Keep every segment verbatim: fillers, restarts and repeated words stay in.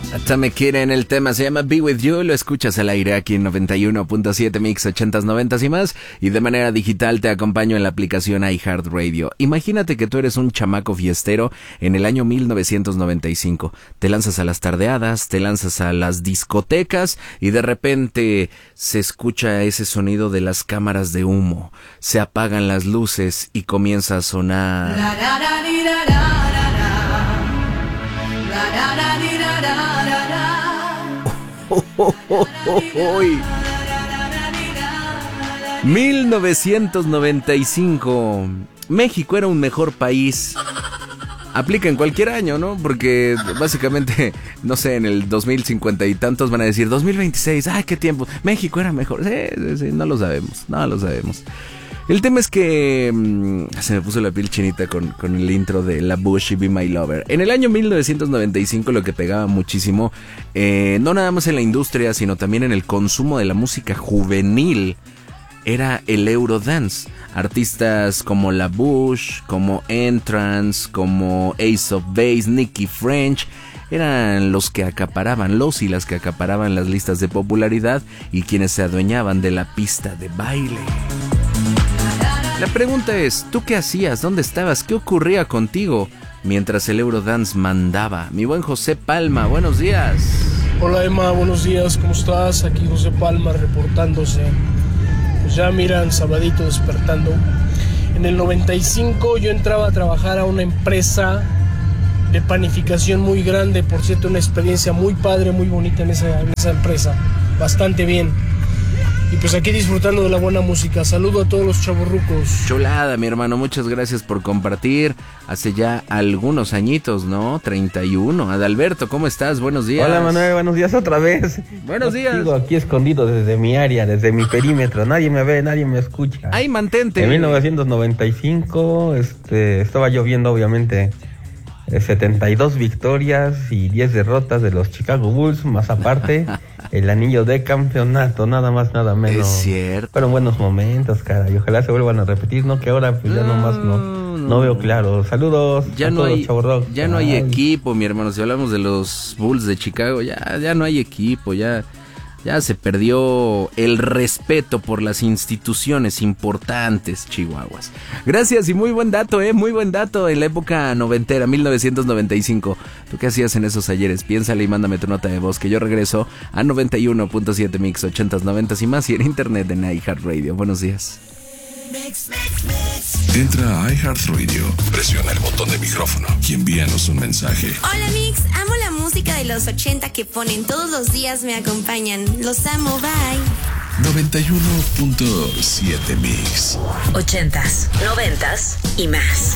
Atomic Kitten, el tema se llama Be With You, lo escuchas al aire aquí en noventa y uno punto siete Mix ochentas, noventas y más, y de manera digital te acompaño en la aplicación iHeartRadio. Imagínate que tú eres un chamaco fiestero en el año mil novecientos noventa y cinco, te lanzas a las tardeadas, te lanzas a las discotecas y de repente se escucha ese sonido de las cámaras de humo, se apagan las luces y comienza a sonar... La, la, la, la, la, la. Oh, oh, oh, oh, oh. mil novecientos noventa y cinco. México era un mejor país. Aplica en cualquier año, ¿no? Porque básicamente, no sé, en el dos mil cincuenta y tantos van a decir dos mil veintiséis. ¡Ay, qué tiempo! México era mejor. Sí, sí, sí, no lo sabemos, no lo sabemos. El tema es que mmm, se me puso la piel chinita con, con el intro de La Bush y Be My Lover. En el año mil novecientos noventa y cinco lo que pegaba muchísimo, eh, no nada más en la industria, sino también en el consumo de la música juvenil, era el Eurodance. Artistas como La Bush, como Entrance, como Ace of Base, Nicky French... eran los que acaparaban, los y las que acaparaban las listas de popularidad y quienes se adueñaban de la pista de baile. La pregunta es, ¿tú qué hacías? ¿Dónde estabas? ¿Qué ocurría contigo mientras el Eurodance mandaba? Mi buen José Palma, buenos días. Hola Emma, buenos días, ¿cómo estás? Aquí José Palma reportándose. Pues ya miran, sabadito despertando. En el noventa y cinco yo entraba a trabajar a una empresa de panificación muy grande, por cierto, una experiencia muy padre, muy bonita en esa, en esa empresa, bastante bien. Y pues aquí disfrutando de la buena música. Saludo a todos los chavorrucos. Chulada, mi hermano, muchas gracias por compartir. Hace ya algunos añitos, ¿no? treinta y uno. Adalberto, ¿cómo estás? Buenos días. Hola Manuel, buenos días otra vez. Buenos días. Sigo aquí escondido desde mi área, desde mi perímetro. Nadie me ve, nadie me escucha. Ay, mantente. En mil novecientos noventa y cinco este, estaba yo viendo obviamente setenta y dos victorias y diez derrotas de los Chicago Bulls, más aparte el anillo de campeonato, nada más, nada menos. Es cierto. Fueron buenos momentos, cara, y ojalá se vuelvan a repetir, ¿no? Que ahora pues ya no, nomás no, no, no veo claro. Saludos ya a no todos, hay, Chavorrock. Ya no Ay. hay equipo, mi hermano. Si hablamos de los Bulls de Chicago, ya, ya no hay equipo, ya... Ya se perdió el respeto por las instituciones importantes, chihuahuas. Gracias y muy buen dato, eh, muy buen dato en la época noventera, mil novecientos noventa y cinco. ¿Tú qué hacías en esos ayeres? Piénsale y mándame tu nota de voz, que yo regreso a noventa y uno punto siete Mix ochentas, noventas y más y en internet en iHeartRadio. Buenos días. Mix, mix, mix. Entra a iHeartRadio, presiona el botón de micrófono y envíanos un mensaje. Hola Mix, amo la música de los ochenta que ponen todos los días, me acompañan. Los amo, bye. noventa y uno punto siete Mix. Ochentas, noventas y más.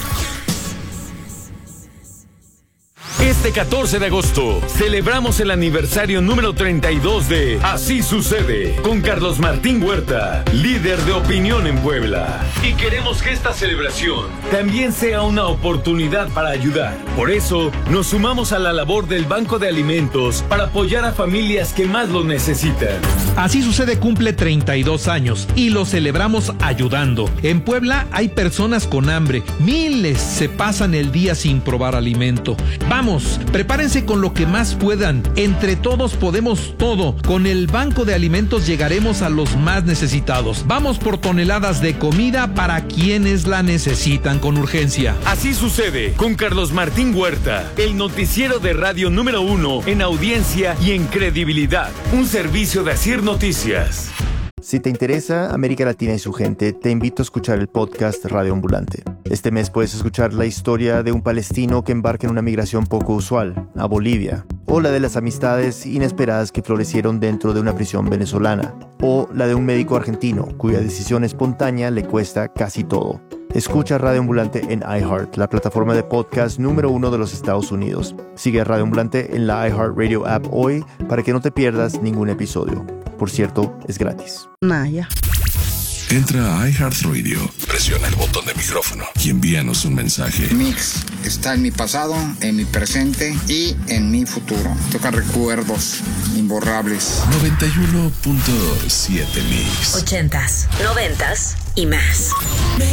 Este catorce de agosto celebramos el aniversario número treinta y dos de Así Sucede con Carlos Martín Huerta, líder de opinión en Puebla. Y queremos que esta celebración también sea una oportunidad para ayudar. Por eso nos sumamos a la labor del Banco de Alimentos para apoyar a familias que más lo necesitan. Así Sucede cumple treinta y dos años y lo celebramos ayudando. En Puebla hay personas con hambre, miles se pasan el día sin probar alimento. Vamos, prepárense con lo que más puedan. Entre todos podemos todo. Con el Banco de Alimentos llegaremos a los más necesitados. Vamos por toneladas de comida para quienes la necesitan con urgencia. Así Sucede con Carlos Martín Huerta, el noticiero de radio número uno en audiencia y en credibilidad. Un servicio de Asir Noticias. Si te interesa América Latina y su gente, te invito a escuchar el podcast Radio Ambulante. Este mes puedes escuchar la historia de un palestino que embarca en una migración poco usual, a Bolivia, o la de las amistades inesperadas que florecieron dentro de una prisión venezolana, o la de un médico argentino cuya decisión espontánea le cuesta casi todo. Escucha Radio Ambulante en iHeart, la plataforma de podcast número uno de los Estados Unidos. Sigue a Radio Ambulante en la iHeartRadio app hoy para que no te pierdas ningún episodio. Por cierto, es gratis. Naya. Entra a iHeartRadio, presiona el botón de micrófono y envíanos un mensaje. Mix está en mi pasado, en mi presente y en mi futuro. Toca recuerdos imborrables. noventa y uno punto siete Mix. Ochentas, noventas y más.